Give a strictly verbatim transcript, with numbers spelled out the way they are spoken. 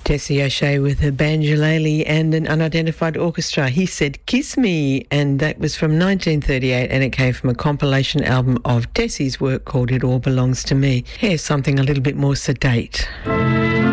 Tessie O'Shea with her banjolele and an unidentified orchestra. He said, "Kiss Me," and that was from nineteen thirty-eight, and it came from a compilation album of Tessie's work called It All Belongs to Me. Here's something a little bit more sedate.